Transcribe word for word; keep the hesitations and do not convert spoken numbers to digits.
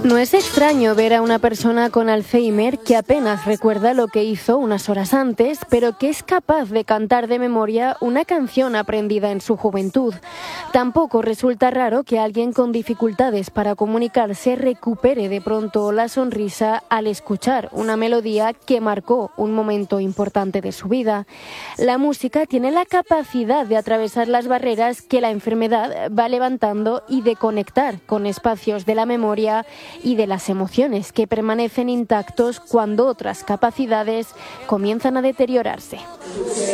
No es extraño ver a una persona con Alzheimer que apenas recuerda lo que hizo unas horas antes, pero que es capaz de cantar de memoria una canción aprendida en su juventud. Tampoco resulta raro que alguien con dificultades para comunicarse recupere de pronto la sonrisa al escuchar una melodía que marcó un momento importante de su vida. La música tiene la capacidad de atravesar las barreras que la enfermedad va levantando y de conectar con espacios de la memoria y de las emociones que permanecen intactos cuando otras capacidades comienzan a deteriorarse.